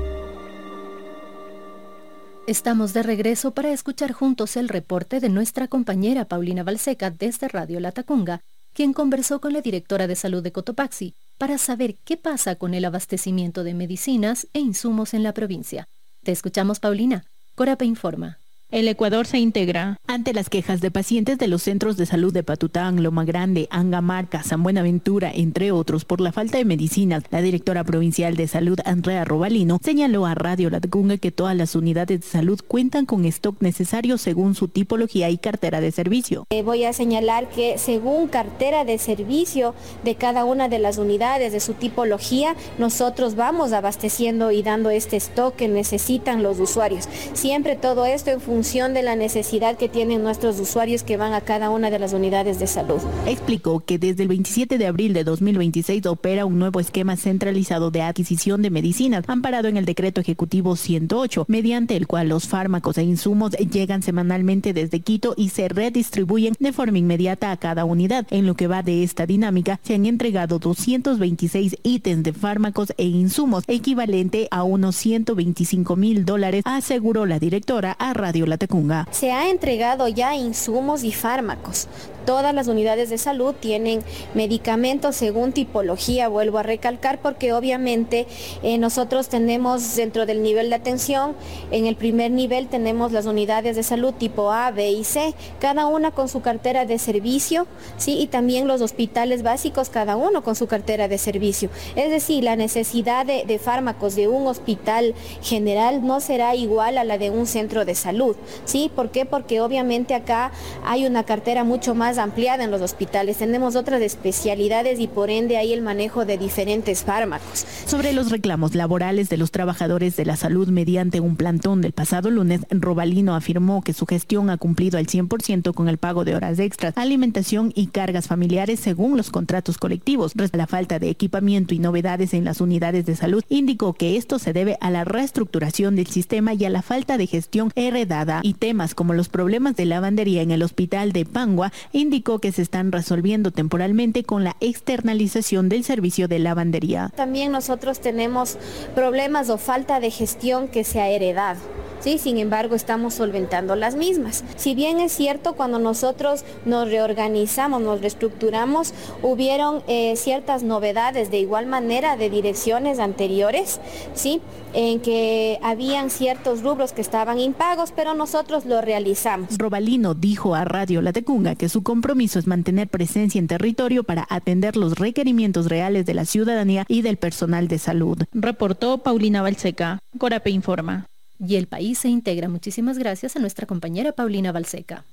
Estamos de regreso para escuchar juntos el reporte de nuestra compañera Paulina Balseca desde Radio Latacunga, quien conversó con la directora de salud de Cotopaxi para saber qué pasa con el abastecimiento de medicinas e insumos en la provincia. Te escuchamos, Paulina. Corape informa. El Ecuador se integra ante las quejas de pacientes de los centros de salud de Patután, Loma Grande, Angamarca, San Buenaventura, entre otros, por la falta de medicinas. La directora provincial de salud, Andrea Robalino, señaló a Radio Latacunga que todas las unidades de salud cuentan con stock necesario según su tipología y cartera de servicio. Eh, voy a señalar que según cartera de servicio de cada una de las unidades, de su tipología, nosotros vamos abasteciendo y dando este stock que necesitan los usuarios. Siempre todo esto en función función de la necesidad que tienen nuestros usuarios que van a cada una de las unidades de salud. Explicó que desde el veintisiete de abril de dos mil veintiséis opera un nuevo esquema centralizado de adquisición de medicinas, amparado en el decreto ejecutivo ciento ocho, mediante el cual los fármacos e insumos llegan semanalmente desde Quito y se redistribuyen de forma inmediata a cada unidad. En lo que va de esta dinámica, se han entregado doscientos veintiséis ítems de fármacos e insumos, equivalente a unos ciento veinticinco mil dólares, aseguró la directora a Radio Latacunga. Se ha entregado ya insumos y fármacos. Todas las unidades de salud tienen medicamentos según tipología, vuelvo a recalcar, porque obviamente eh, nosotros tenemos dentro del nivel de atención, en el primer nivel tenemos las unidades de salud tipo A, B y C, cada una con su cartera de servicio, ¿sí? Y también los hospitales básicos, cada uno con su cartera de servicio. Es decir, la necesidad de, de fármacos de un hospital general no será igual a la de un centro de salud, ¿sí? ¿Por qué? Porque obviamente acá hay una cartera mucho más ampliada en los hospitales, tenemos otras especialidades y por ende hay el manejo de diferentes fármacos. Sobre los reclamos laborales de los trabajadores de la salud mediante un plantón del pasado lunes, Robalino afirmó que su gestión ha cumplido al cien por ciento con el pago de horas extras, alimentación y cargas familiares según los contratos colectivos. Respecto a la falta de equipamiento y novedades en las unidades de salud, indicó que esto se debe a la reestructuración del sistema y a la falta de gestión heredada, y temas como los problemas de lavandería en el hospital de Pangua indicó que se están resolviendo temporalmente con la externalización del servicio de lavandería. También nosotros tenemos problemas o falta de gestión que se ha heredado. Sí, sin embargo, estamos solventando las mismas. Si bien es cierto, cuando nosotros nos reorganizamos, nos reestructuramos, hubieron eh, ciertas novedades de igual manera de direcciones anteriores, ¿sí? En que habían ciertos rubros que estaban impagos, pero nosotros lo realizamos. Robalino dijo a Radio Latacunga que su compromiso es mantener presencia en territorio para atender los requerimientos reales de la ciudadanía y del personal de salud. Reportó Paulina Balseca. Corape informa. Y el país se integra. Muchísimas gracias a nuestra compañera Paulina Balseca.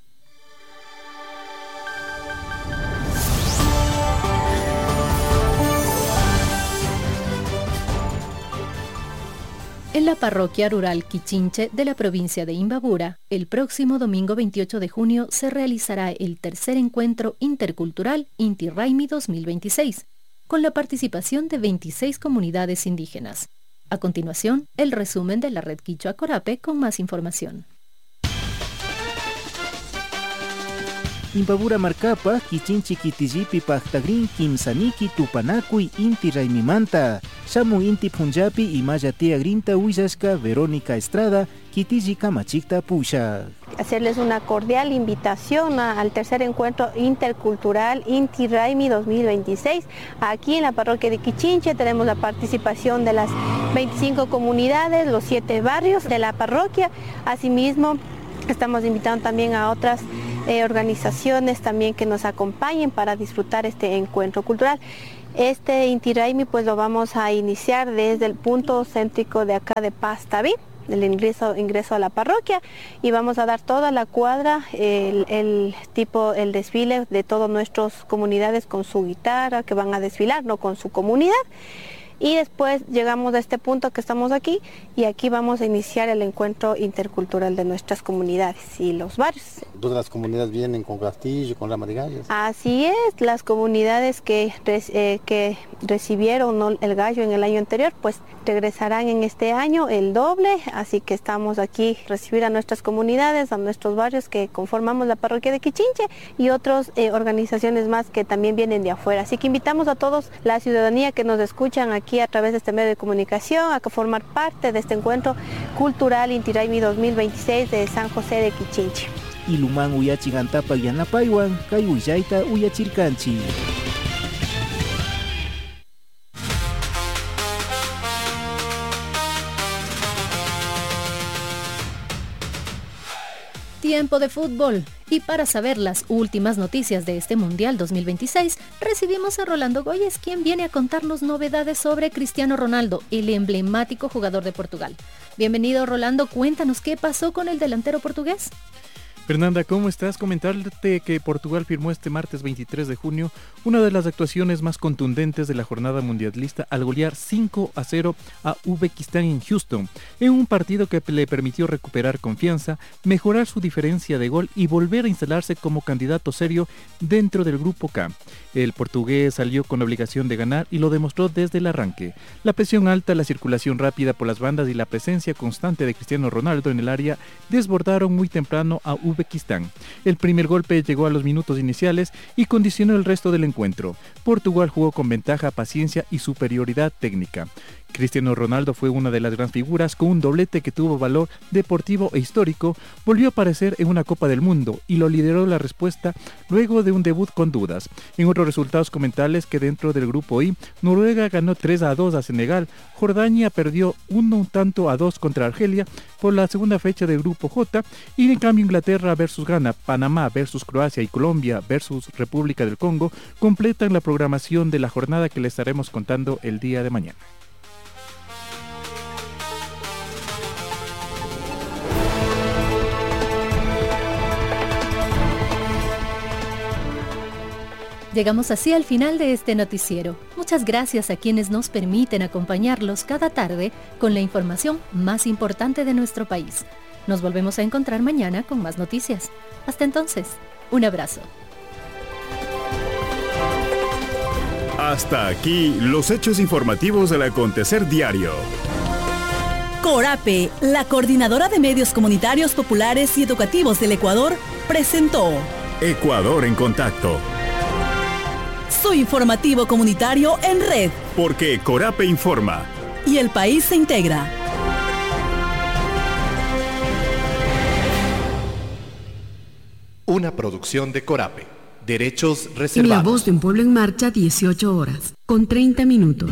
En la parroquia rural Quichinche de la provincia de Imbabura, el próximo domingo veintiocho de junio se realizará el tercer encuentro intercultural Inti Raymi dos mil veintiséis, con la participación de veintiséis comunidades indígenas. A continuación, el resumen de la red Quichua Corape con más información. Impabura marcapa, kichinchi kitijipi pahtagrin kimsaniki tupanakui inti raimimanta. Shamun inti punjapi imaya tia grinta uyashka Verónica Estrada, kitiji kamachikta pusha. Hacerles una cordial invitación a, al tercer encuentro intercultural Inti Raimi dos mil veintiséis. Aquí en la parroquia de Quichinche tenemos la participación de las veinticinco comunidades, los siete barrios de la parroquia. Asimismo, estamos invitando también a otras eh, organizaciones también que nos acompañen para disfrutar este encuentro cultural. Este Inti Raimi pues lo vamos a iniciar desde el punto céntrico de acá de Pastaví, el ingreso, ingreso a la parroquia, y vamos a dar toda la cuadra, el, el tipo, el desfile de todas nuestras comunidades con su guitarra, que van a desfilar, no con su comunidad. Y después llegamos a este punto que estamos aquí, y aquí vamos a iniciar el encuentro intercultural de nuestras comunidades y los barrios. ¿Todas las comunidades vienen con castillo, con rama de gallos? Así es, las comunidades que, eh, que recibieron ¿no? el gallo en el año anterior, pues regresarán en este año el doble, así que estamos aquí a recibir a nuestras comunidades, a nuestros barrios que conformamos la parroquia de Quichinche y otras eh, organizaciones más que también vienen de afuera. Así que invitamos a todos la ciudadanía que nos escuchan aquí a través de este medio de comunicación a formar parte de este encuentro cultural Inti Raimi dos mil veintiséis de San José de Quichinche. Iluman uyachigantapa yanapaywan, kay uyayta uyachirkanchi. Tiempo de fútbol. Y para saber las últimas noticias de este Mundial dos mil veintiséis, recibimos a Rolando Goyes, quien viene a contarnos novedades sobre Cristiano Ronaldo, el emblemático jugador de Portugal. Bienvenido, Rolando, cuéntanos qué pasó con el delantero portugués. Fernanda, ¿cómo estás? Comentarte que Portugal firmó este martes veintitrés de junio una de las actuaciones más contundentes de la jornada mundialista al golear cinco a cero a Uzbekistán en Houston, en un partido que le permitió recuperar confianza, mejorar su diferencia de gol y volver a instalarse como candidato serio dentro del Grupo K. El portugués salió con la obligación de ganar y lo demostró desde el arranque. La presión alta, la circulación rápida por las bandas y la presencia constante de Cristiano Ronaldo en el área desbordaron muy temprano a Uzbekistán. El primer golpe llegó a los minutos iniciales y condicionó el resto del encuentro. Portugal jugó con ventaja, paciencia y superioridad técnica. Cristiano Ronaldo fue una de las grandes figuras con un doblete que tuvo valor deportivo e histórico, volvió a aparecer en una Copa del Mundo y lo lideró la respuesta luego de un debut con dudas. En otros resultados comentales que dentro del grupo I, Noruega ganó tres a dos a Senegal, Jordania perdió uno tanto a dos contra Argelia por la segunda fecha del grupo J, y en cambio Inglaterra versus Ghana, Panamá versus Croacia y Colombia versus República del Congo completan la programación de la jornada que les estaremos contando el día de mañana. Llegamos así al final de este noticiero. Muchas gracias a quienes nos permiten acompañarlos cada tarde con la información más importante de nuestro país. Nos volvemos a encontrar mañana con más noticias. Hasta entonces, un abrazo. Hasta aquí los hechos informativos del acontecer diario. Corape, la Coordinadora de Medios Comunitarios Populares y Educativos del Ecuador, presentó Ecuador en Contacto. Su informativo comunitario en red. Porque Corape informa. Y el país se integra. Una producción de Corape. Derechos En reservados. La Voz de un Pueblo en Marcha, dieciocho horas, con treinta minutos.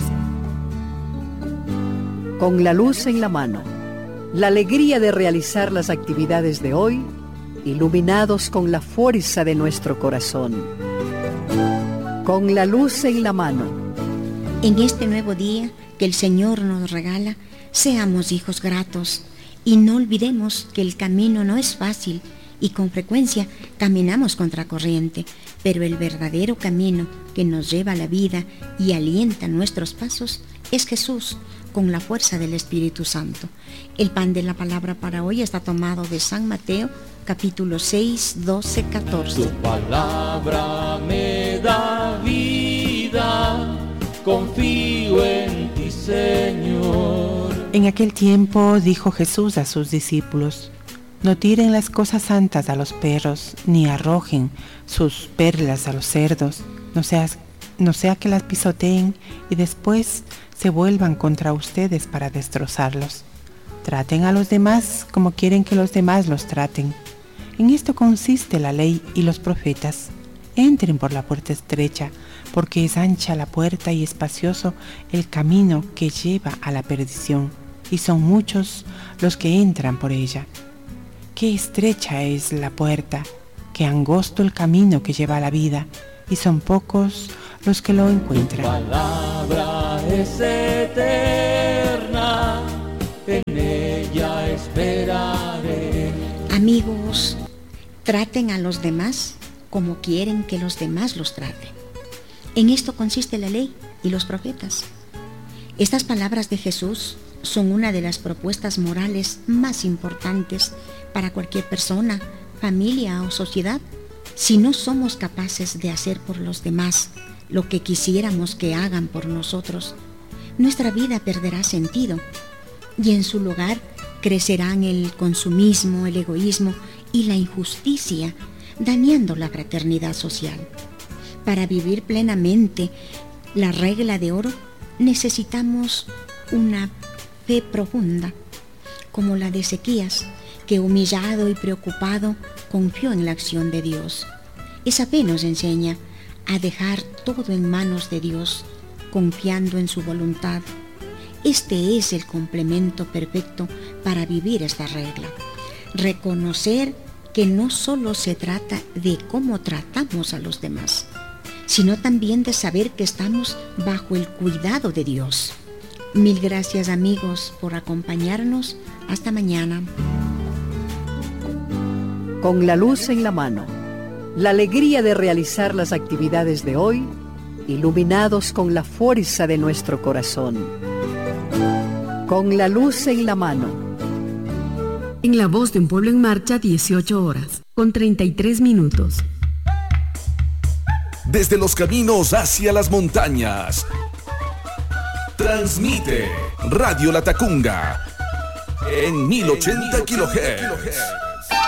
Con la luz en la mano, la alegría de realizar las actividades de hoy, iluminados con la fuerza de nuestro corazón. Con la luz en la mano. En este nuevo día que el Señor nos regala, seamos hijos gratos y no olvidemos que el camino no es fácil y con frecuencia caminamos contracorriente, pero el verdadero camino que nos lleva a la vida y alienta nuestros pasos es Jesús, con la fuerza del Espíritu Santo. El pan de la palabra para hoy está tomado de San Mateo, capítulo seis, doce, catorce. Tu palabra me da vida, confío en ti, Señor. En aquel tiempo dijo Jesús a sus discípulos: No tiren las cosas santas a los perros, ni arrojen sus perlas a los cerdos, no sea, no sea que las pisoteen y después se vuelvan contra ustedes para destrozarlos. Traten a los demás como quieren que los demás los traten. En esto consiste la ley y los profetas. Entren por la puerta estrecha, porque es ancha la puerta y espacioso el camino que lleva a la perdición, y son muchos los que entran por ella. Qué estrecha es la puerta, qué angosto el camino que lleva a la vida, y son pocos los que lo encuentran. Tu palabra es eterna, en ella esperaré. Amigos, traten a los demás como quieren que los demás los traten. En esto consiste la ley y los profetas. Estas palabras de Jesús son una de las propuestas morales más importantes para cualquier persona, familia o sociedad. Si no somos capaces de hacer por los demás lo que quisiéramos que hagan por nosotros, nuestra vida perderá sentido y en su lugar crecerán el consumismo, el egoísmo y la injusticia, dañando la fraternidad social. Para vivir plenamente la regla de oro, necesitamos una fe profunda, como la de Ezequías, que humillado y preocupado confió en la acción de Dios. Esa fe nos enseña a dejar todo en manos de Dios, confiando en su voluntad. Este es el complemento perfecto para vivir esta regla. Reconocer que no solo se trata de cómo tratamos a los demás, sino también de saber que estamos bajo el cuidado de Dios. Mil gracias, amigos, por acompañarnos. Hasta mañana. Con la luz en la mano, la alegría de realizar las actividades de hoy, iluminados con la fuerza de nuestro corazón. Con la luz en la mano. En la voz de un pueblo en marcha, dieciocho horas, con treinta y tres minutos. Desde los caminos hacia las montañas. Transmite Radio Latacunga en mil ochenta kilohertz.